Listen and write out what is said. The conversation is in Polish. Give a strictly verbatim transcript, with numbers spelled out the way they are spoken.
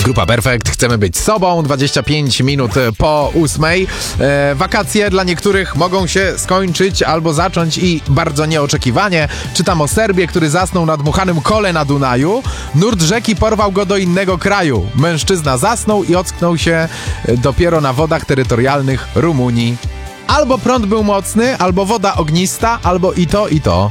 Grupa Perfekt, chcemy być sobą, dwadzieścia pięć minut po ósmej. E, wakacje dla niektórych mogą się skończyć albo zacząć i bardzo nieoczekiwanie. Czytam o Serbie, który zasnął na dmuchanym kole na Dunaju. Nurt rzeki porwał go do innego kraju. Mężczyzna zasnął i ocknął się dopiero na wodach terytorialnych Rumunii. Albo prąd był mocny, albo woda ognista, albo i to, i to.